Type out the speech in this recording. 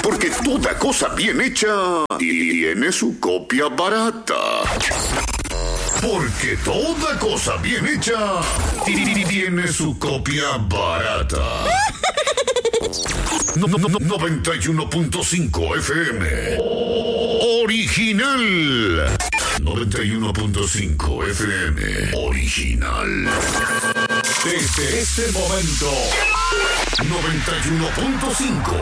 Porque toda cosa bien hecha tiene su copia barata. Porque toda cosa bien hecha tiene su copia barata. 91.5 FM. Original. 91.5 FM. Original. Desde este momento, 91.5